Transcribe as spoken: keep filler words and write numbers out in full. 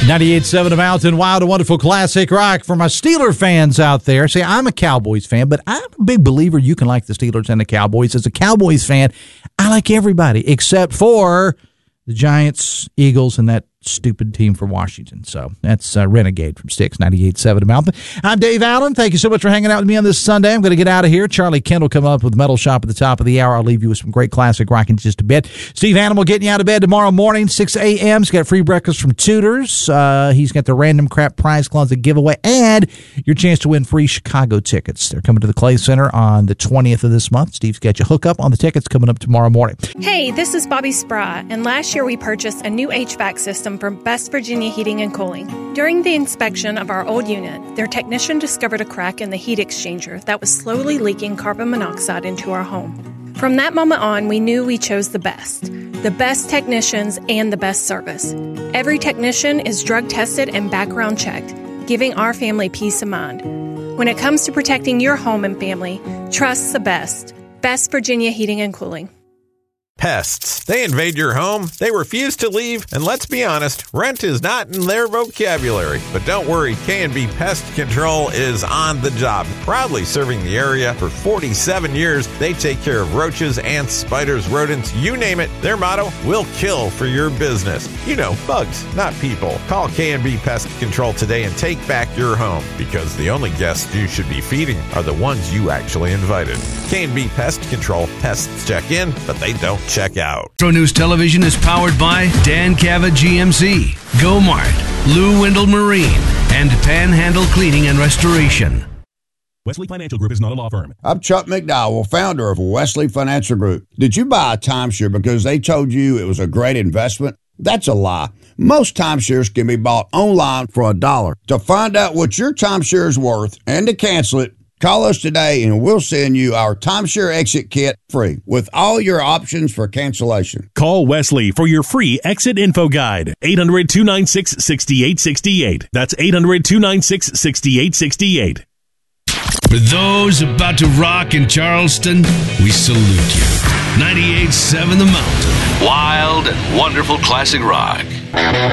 ninety-eight point seven The Mountain, Wild and Wonderful Classic Rock. For my Steeler fans out there, see, I'm a Cowboys fan, but I'm a big believer you can like the Steelers and the Cowboys. As a Cowboys fan, I like everybody except for the Giants, Eagles, and that stupid team from Washington. So that's uh, Renegade from Styx, ninety-eight point seven The Mountain. I'm Dave Allen. Thank you so much for hanging out with me on this Sunday. I'm going to get out of here. Charlie Kendall coming up with Metal Shop at the top of the hour. I'll leave you with some great classic rock in just a bit. Steve Animal getting you out of bed tomorrow morning, six a.m. He's got free breakfast from Tudors. Uh, he's got the Random Crap Prize Closet giveaway and your chance to win free Chicago tickets. They're coming to the Clay Center on the twentieth of this month. Steve's got you hook up on the tickets coming up tomorrow morning. Hey, this is Bobby Spry, and last year we purchased a new H V A C system from Best Virginia Heating and Cooling. During the inspection of our old unit, their technician discovered a crack in the heat exchanger that was slowly leaking carbon monoxide into our home. From that moment on, we knew we chose the best. The best technicians and the best service. Every technician is drug tested and background checked, giving our family peace of mind. When it comes to protecting your home and family, trust the best. Best Virginia Heating and Cooling. Pests. They invade your home, they refuse to leave, and let's be honest, rent is not in their vocabulary. But don't worry, K and B Pest Control is on the job. Proudly serving the area for forty-seven years, they take care of roaches, ants, spiders, rodents, you name it. Their motto, we'll kill for your business. You know, bugs, not people. Call K and B Pest Control today and take back your home, because the only guests you should be feeding are the ones you actually invited. K and B Pest Control. Pests check in, but they don't check out. Metro News Television is powered by Dan Cava G M C, Go-Mart, Lou Wendell Marine, and Panhandle Cleaning and Restoration. Wesley Financial Group is not a law firm. I'm Chuck McDowell, founder of Wesley Financial Group. Did you buy a timeshare because they told you it was a great investment? That's a lie. Most timeshares can be bought online for a dollar. To find out what your timeshare is worth and to cancel it, call us today and we'll send you our timeshare exit kit free with all your options for cancellation. Call Wesley for your free exit info guide. eight hundred, two nine six, six eight six eight. That's eight hundred, two nine six, six eight six eight. For those about to rock in Charleston, we salute you. ninety-eight point seven The Mountain. Wild and wonderful classic rock.